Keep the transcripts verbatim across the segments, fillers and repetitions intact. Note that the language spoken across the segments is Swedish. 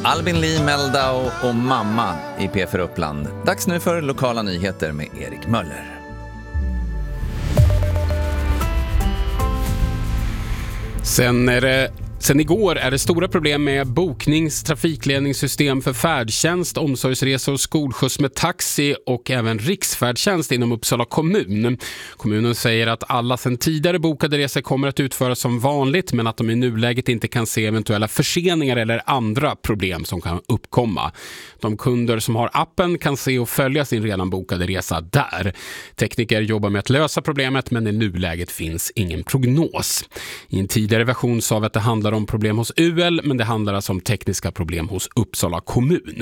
Albin Lee Meldau och Mamma i P fyra Uppland. Dags nu för lokala nyheter med Erik Möller. Sen är det Sen igår är det stora problem med boknings-, trafikledningssystem för färdtjänst, omsorgsresor, skolskjuts med taxi och även riksfärdtjänst inom Uppsala kommun. Kommunen säger att alla sedan tidigare bokade resor kommer att utföras som vanligt, men att de i nuläget inte kan se eventuella förseningar eller andra problem som kan uppkomma. De kunder som har appen kan se och följa sin redan bokade resa där. Tekniker jobbar med att lösa problemet, men i nuläget finns ingen prognos. I en tidigare version sa vi att det handlar om problem hos U L, men det handlar alltså om tekniska problem hos Uppsala kommun.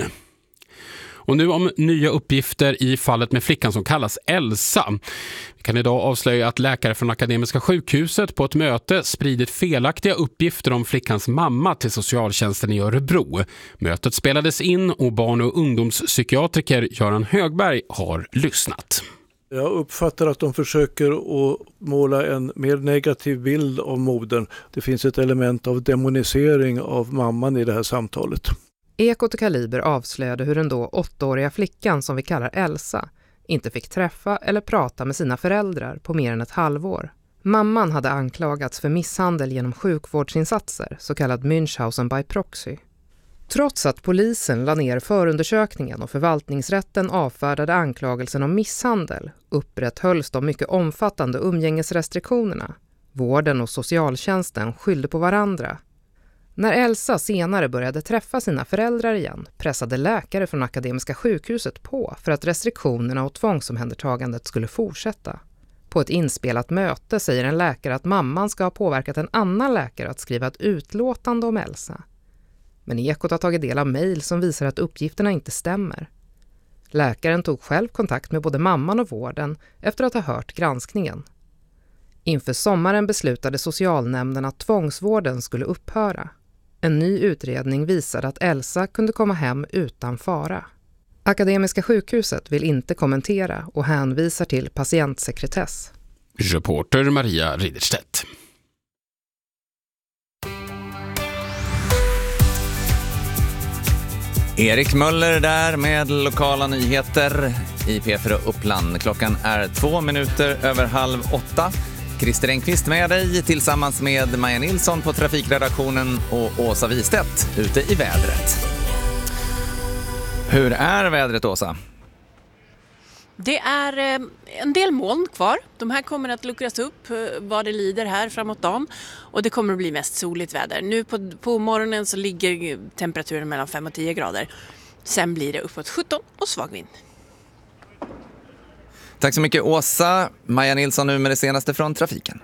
Och nu om nya uppgifter i fallet med flickan som kallas Elsa. Vi kan idag avslöja att läkare från Akademiska sjukhuset på ett möte spridit felaktiga uppgifter om flickans mamma till socialtjänsten i Örebro. Mötet spelades in och barn- och ungdomspsykiatriker Göran Högberg har lyssnat. Jag uppfattar att de försöker att måla en mer negativ bild av modern. Det finns ett element av demonisering av mamman i det här samtalet. Ekot och Kaliber avslöjade hur den då åttaåriga flickan, som vi kallar Elsa, inte fick träffa eller prata med sina föräldrar på mer än ett halvår. Mamman hade anklagats för misshandel genom sjukvårdsinsatser, så kallad Münchhausen by proxy. Trots att polisen la ner förundersökningen och förvaltningsrätten avfärdade anklagelsen om misshandel, upprätthölls de mycket omfattande umgängesrestriktionerna. Vården och socialtjänsten skyllde på varandra. När Elsa senare började träffa sina föräldrar igen pressade läkare från Akademiska sjukhuset på för att restriktionerna och tvångsomhändertagandet skulle fortsätta. På ett inspelat möte säger en läkare att mamman ska ha påverkat en annan läkare att skriva ett utlåtande om Elsa. Men Ekot har tagit del av mejl som visar att uppgifterna inte stämmer. Läkaren tog själv kontakt med både mamman och vården efter att ha hört granskningen. Inför sommaren beslutade socialnämnden att tvångsvården skulle upphöra. En ny utredning visade att Elsa kunde komma hem utan fara. Akademiska sjukhuset vill inte kommentera och hänvisar till patientsekretess. Reporter Maria Ridderstedt. Erik Möller där med lokala nyheter i P fyra Uppland. Klockan är två minuter över halv åtta. Christer Engqvist med dig tillsammans med Maja Nilsson på trafikredaktionen och Åsa Wistedt ute i vädret. Hur är vädret, Åsa? Det är en del moln kvar. De här kommer att luckras upp vad det lider här framåt dagen. Och det kommer att bli mest soligt väder. Nu på, på morgonen så ligger temperaturen mellan fem och tio grader. Sen blir det uppåt sjutton och svag vind. Tack så mycket, Åsa. Maja Nilsson nu med det senaste från trafiken.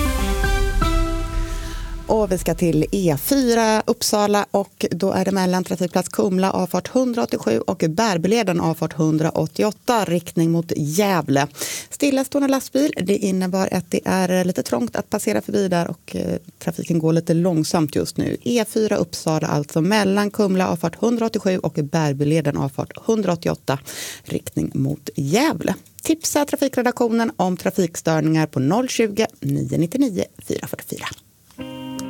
Och vi ska till E fyra Uppsala och då är det mellan trafikplats Kumla avfart hundraåttiosju och Bärbyleden avfart hundraåttioåtta riktning mot Gävle. Stillastående lastbil, det innebär att det är lite trångt att passera förbi där och eh, trafiken går lite långsamt just nu. E fyra Uppsala alltså mellan Kumla avfart hundraåttiosju och Bärbyleden avfart hundraåttioåtta riktning mot Gävle. Tipsa trafikredaktionen om trafikstörningar på noll tjugo, nio nio nio, fyra fyra fyra.